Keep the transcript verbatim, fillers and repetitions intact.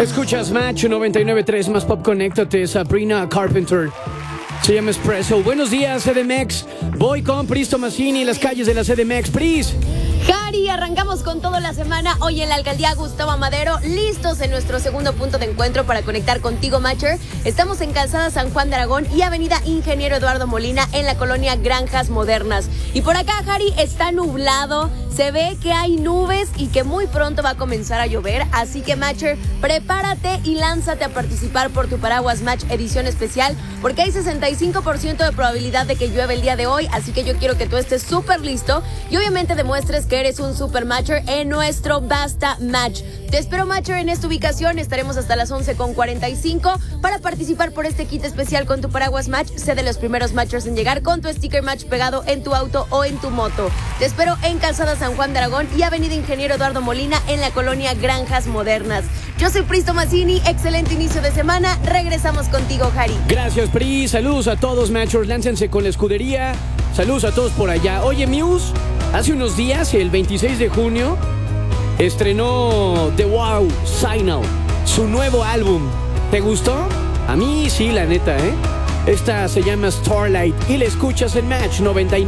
Escuchas Match noventa y nueve punto tres más Pop. Conéctate. Sabrina Carpenter se llama Espresso. Buenos días, C D M X. Voy con Pris Tomasini en las calles de la C D M X. Pris. Jari, arrancamos con toda la semana hoy en la alcaldía Gustavo Amadero, listos en nuestro segundo punto de encuentro para conectar contigo, Matcher. Estamos en Calzada San Juan de Aragón y Avenida Ingeniero Eduardo Molina en la colonia Granjas Modernas. Y por acá, Jari, está nublado, se ve que hay nubes y que muy pronto va a comenzar a llover, así que, Matcher, prepárate y lánzate a participar por tu paraguas Match edición especial, porque hay sesenta y cinco por ciento de probabilidad de que llueva el día de hoy, así que yo quiero que tú estés súper listo y obviamente demuestres que eres un super matcher en nuestro Basta Match. Te espero, matcher, en esta ubicación. Estaremos hasta las once con cuarenta y cinco para participar por este kit especial con tu paraguas Match. Sé de los primeros matchers en llegar con tu sticker Match pegado en tu auto o en tu moto. Te espero en Calzada San Juan de Aragón y Avenida Ingeniero Eduardo Molina en la colonia Granjas Modernas. Yo soy Pris Tomasini. Excelente inicio de semana. Regresamos contigo, Jari. Gracias, Pris. Saludos a todos, matchers. Láncense con la escudería. Saludos a todos por allá. Oye, Muse, hace unos días, el veintiséis de junio, estrenó The Wow Signal, su nuevo álbum. ¿Te gustó? A mí sí, la neta, ¿eh? Esta se llama Starlight y la escuchas en Match noventa y nueve.